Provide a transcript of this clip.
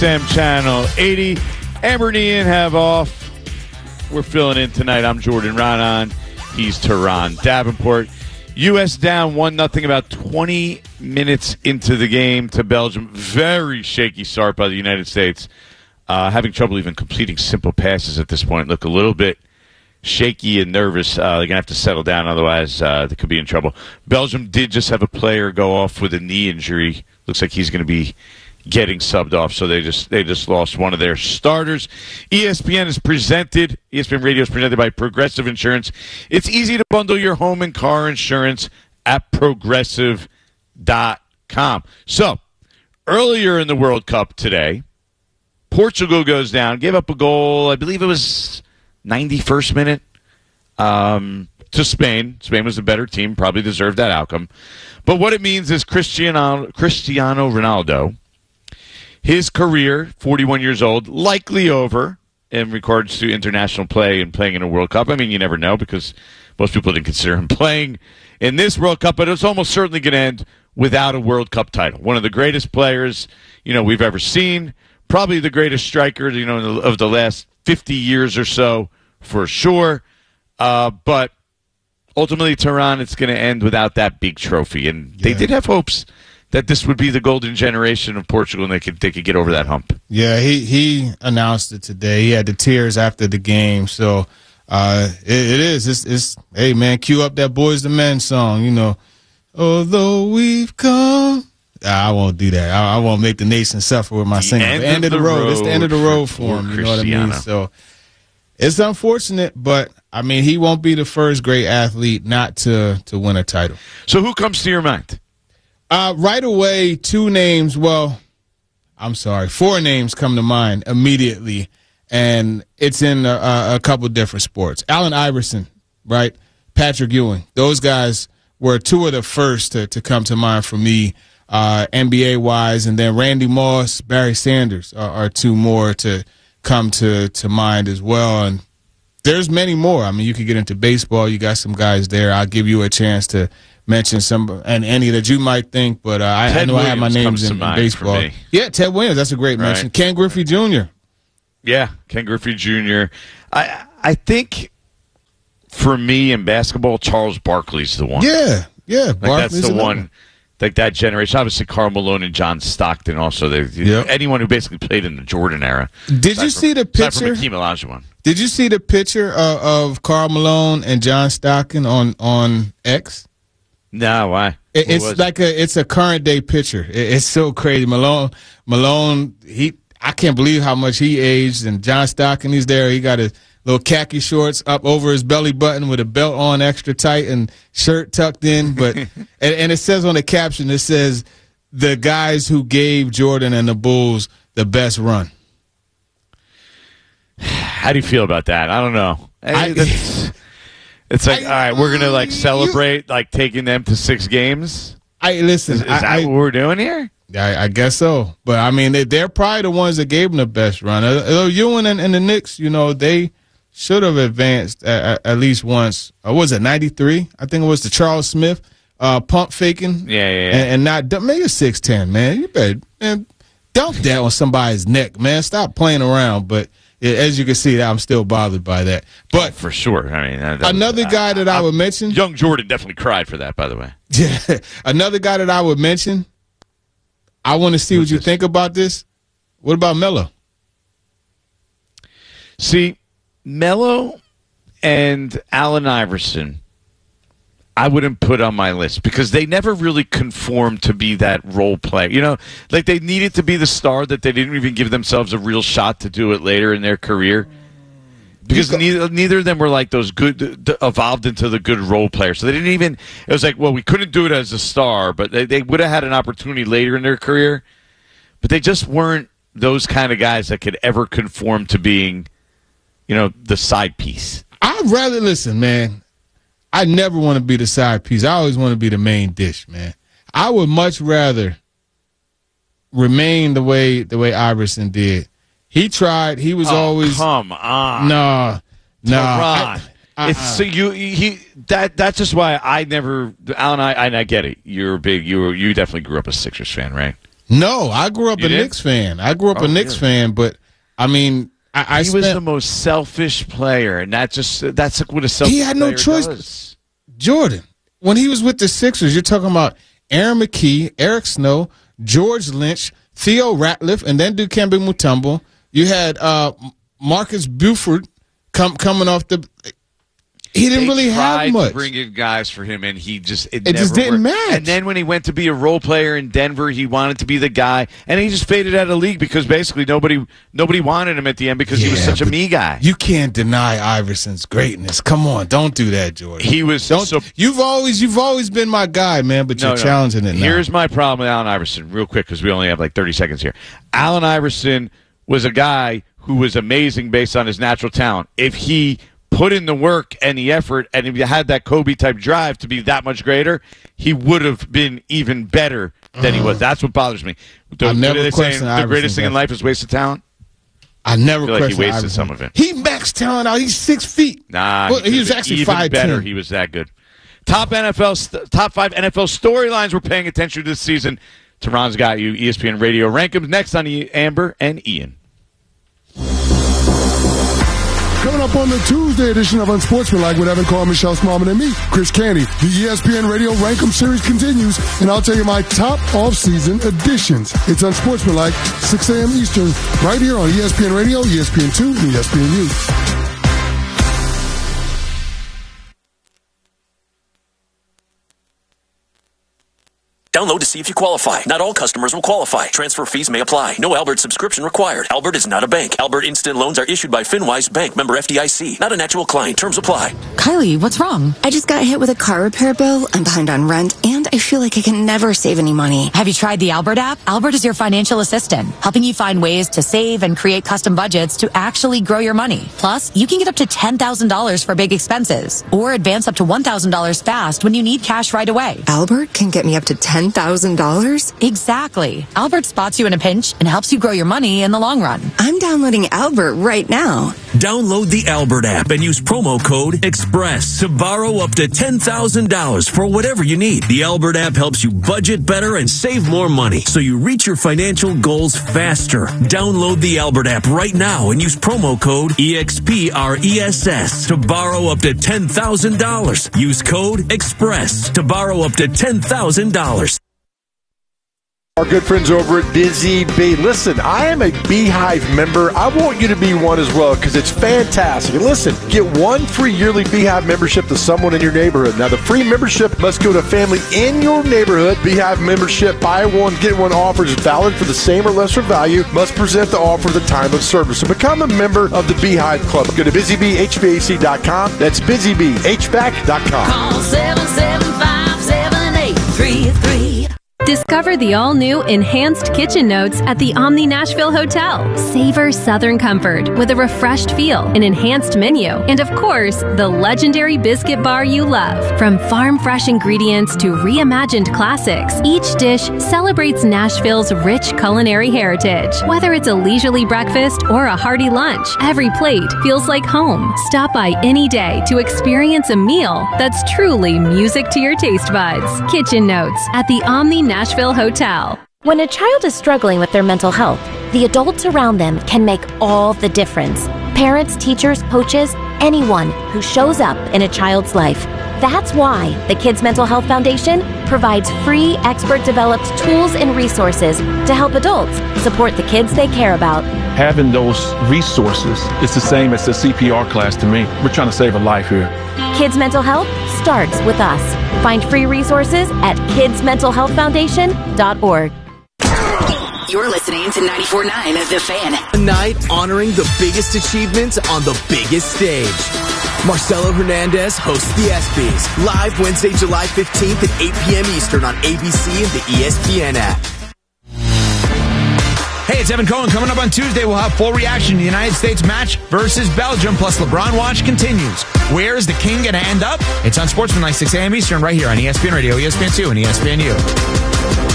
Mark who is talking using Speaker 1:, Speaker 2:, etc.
Speaker 1: XM Channel 80. Amber and Ian have off. We're filling in tonight. I'm Jordan Raanan. He's Tehran Davenport. U.S. down 1-0 about 20 minutes into the game to Belgium. Very shaky start by the United States. Having trouble even completing simple passes at this point. Look a little bit shaky and nervous. They're going to have to settle down, otherwise they could be in trouble. Belgium did just have a player go off with a knee injury. Looks like he's going to be getting subbed off, so they just lost one of their starters. ESPN Radio is presented by Progressive Insurance. It's easy to bundle your home and car insurance at Progressive.com. So, earlier in the World Cup today, Portugal goes down, gave up a goal, I believe it was 91st minute, to Spain. Spain was the better team, probably deserved that outcome. But what it means is Cristiano Ronaldo, his career, 41 years old, likely over in regards to international play and playing in a World Cup. I mean, you never know because most people didn't consider him playing in this World Cup, but it's almost certainly going to end without a World Cup title. One of the greatest players, we've ever seen, probably the greatest striker, of the last 50 years or so, for sure. But ultimately, Tehran, it's going to end without that big trophy. And they did have hopes that this would be the golden generation of Portugal and they could get over that hump. Yeah,
Speaker 2: he announced it today. He had the tears after the game. So it is. It's hey, man, cue up that Boys II Men song, Although we've come. I won't do that. I won't make the nation suffer with my singing. The end of the road. It's the end of the road for him. You know what I mean? So it's unfortunate, but, he won't be the first great athlete not to win a title.
Speaker 1: So who comes to your mind?
Speaker 2: Right away, four names come to mind immediately, and it's in a couple different sports. Allen Iverson, right? Patrick Ewing. Those guys were two of the first to come to mind for me, NBA-wise, and then Randy Moss, Barry Sanders are two more to come to mind as well, and there's many more. You could get into baseball. You got some guys there. I'll give you a chance to mention some and any that you might think, but I know I have my names in baseball. Yeah, Ted Williams, that's a great mention. Ken Griffey Jr.
Speaker 1: Yeah, Ken Griffey Jr. I think for me in basketball, Charles Barkley's the one.
Speaker 2: Yeah,
Speaker 1: that's the one. Like that generation. Obviously, Karl Malone and John Stockton also. Anyone who basically played in the Jordan era.
Speaker 2: Did you see the picture?
Speaker 1: Hakeem Olajuwon.
Speaker 2: Did you see the picture of Karl Malone and John Stockton on X?
Speaker 1: No, why?
Speaker 2: It's a current day picture. It's so crazy. Malone, I can't believe how much he aged. And John Stockton, he's there. He got his little khaki shorts up over his belly button with a belt on extra tight and shirt tucked in. But and it says on the caption, it says, the guys who gave Jordan and the Bulls the best run.
Speaker 1: How do you feel about that? I don't know. It's like, all right, we're going to celebrate taking them to 6 games?
Speaker 2: Listen.
Speaker 1: Is that what we're doing here?
Speaker 2: I guess so. But, they're probably the ones that gave them the best run. Ewing and the Knicks, they should have advanced at least once. Was it 93? I think it was the Charles Smith pump faking.
Speaker 1: Yeah.
Speaker 2: And not maybe 6'10", man. You better dunk that on somebody's neck, man. Stop playing around. But as you can see, I'm still bothered by that. But
Speaker 1: for sure.
Speaker 2: Another guy that I would mention.
Speaker 1: Young Jordan definitely cried for that, by the way.
Speaker 2: Yeah. Another guy that I would mention. I want to see what you think about this. What about Melo?
Speaker 1: See, Melo and Allen Iverson, I wouldn't put on my list because they never really conformed to be that role player. They needed to be the star that they didn't even give themselves a real shot to do it later in their career. Because neither of them were those good, evolved into the good role players. So they didn't even, it was we couldn't do it as a star, but they would have had an opportunity later in their career. But they just weren't those kind of guys that could ever conform to being, the side piece.
Speaker 2: I'd rather, listen, man, I never want to be the side piece. I always want to be the main dish, man. I would much rather remain the way Iverson did. He tried. He was always.
Speaker 1: Come on.
Speaker 2: No.
Speaker 1: It's so that's just why I never. Alan, I get it. You definitely grew up a Sixers fan, right?
Speaker 2: No, I grew up a Knicks fan. Knicks fan, but I mean, he
Speaker 1: was the most selfish player, and that's like what a selfish player does.
Speaker 2: He had no choice. Jordan, when he was with the Sixers, you're talking about Aaron McKee, Eric Snow, George Lynch, Theo Ratliff, and then Dikembe Mutombo. You had Marcus Buford coming off the. He didn't really have much.
Speaker 1: To bring in guys for him, and it just
Speaker 2: didn't match.
Speaker 1: And then when he went to be a role player in Denver, he wanted to be the guy, and he just faded out of the league because basically nobody wanted him at the end because he was such a me guy.
Speaker 2: You can't deny Iverson's greatness. Come on, don't do that, Jordan.
Speaker 1: He was.
Speaker 2: You've always been my guy, man. But you're challenging it now.
Speaker 1: Here's my problem with Allen Iverson, real quick, because we only have like 30 seconds here. Allen Iverson was a guy who was amazing based on his natural talent. If he put in the work and the effort, and if you had that Kobe-type drive to be that much greater, he would have been even better than he was. That's what bothers me.
Speaker 2: I never questioned
Speaker 1: the greatest thing in life is wasted talent?
Speaker 2: I never
Speaker 1: feel like he wasted
Speaker 2: Iverson.
Speaker 1: some of it.
Speaker 2: He maxed talent out. He's 6 feet.
Speaker 1: Nah,
Speaker 2: he was actually 5'10".
Speaker 1: Better. He was that good. Top 5 NFL storylines we're paying attention to this season. Tehran's got you. ESPN Radio Rank'ems. Next on Amber and Ian.
Speaker 3: Coming up on the Tuesday edition of Unsportsmanlike with Evan Carr, Michelle Smallman, and me, Chris Canty. The ESPN Radio Rank'em series continues, and I'll tell you my top off-season additions. It's Unsportsmanlike, 6 a.m. Eastern, right here on ESPN Radio, ESPN2, and ESPNU.
Speaker 4: Download to see if you qualify. Not all customers will qualify. Transfer fees may apply. No Albert subscription required. Albert is not a bank. Albert Instant Loans are issued by FinWise Bank, member FDIC. Not an actual client. Terms apply.
Speaker 5: Kylie, what's wrong? I just got hit with a car repair bill. I'm behind on rent, and I feel like I can never save any money.
Speaker 6: Have you tried the Albert app? Albert is your financial assistant, helping you find ways to save and create custom budgets to actually grow your money. Plus, you can get up to $10,000 for big expenses, or advance up to $1,000 fast when you need cash right away.
Speaker 5: Albert can get me up to $10,000?
Speaker 6: Exactly. Albert spots you in a pinch and helps you grow your money in the long run.
Speaker 5: I'm downloading Albert right now.
Speaker 4: Download the Albert app and use promo code EXPRESS to borrow up to $10,000 for whatever you need. The Albert app helps you budget better and save more money so you reach your financial goals faster. Download the Albert app right now and use promo code EXPRESS to borrow up to $10,000. Use code EXPRESS to borrow up to $10,000.
Speaker 7: Our good friends over at Busy Bee. Listen, I am a Beehive member. I want you to be one as well because it's fantastic. And listen, get one free yearly Beehive membership to someone in your neighborhood. Now, the free membership must go to a family in your neighborhood. Beehive membership, buy one, get one offer is valid for the same or lesser value. Must present the offer at the time of service. So become a member of the Beehive Club. Go to busybeehvac.com. That's busybeehvac.com.
Speaker 8: Call 775-7833.
Speaker 9: Discover the all-new Enhanced Kitchen Notes at the Omni Nashville Hotel. Savor Southern comfort with a refreshed feel, an enhanced menu, and of course, the legendary biscuit bar you love. From farm-fresh ingredients to reimagined classics, each dish celebrates Nashville's rich culinary heritage. Whether it's a leisurely breakfast or a hearty lunch, every plate feels like home. Stop by any day to experience a meal that's truly music to your taste buds. Kitchen Notes at the Omni Nashville Hotel.
Speaker 10: When a child is struggling with their mental health, the adults around them can make all the difference. Parents, teachers, coaches, anyone who shows up in a child's life. That's why the Kids Mental Health Foundation provides free, expert-developed tools and resources to help adults support the kids they care about.
Speaker 11: Having those resources is the same as the CPR class to me. We're trying to save a life here.
Speaker 10: Kids Mental Health starts with us. Find free resources at kidsmentalhealthfoundation.org.
Speaker 8: You're listening to 94.9 The Fan.
Speaker 12: A night honoring the biggest achievements on the biggest stage. Marcelo Hernandez hosts the ESPYs live Wednesday, July 15th at 8 p.m. Eastern on ABC and the ESPN app.
Speaker 13: Hey, it's Evan Cohen. Coming up on Tuesday, we'll have full reaction to the United States match versus Belgium, plus LeBron Watch continues. Where is the king going to end up? It's on Sportsmanlike 6 a.m. Eastern right here on ESPN Radio, ESPN2, and ESPNU.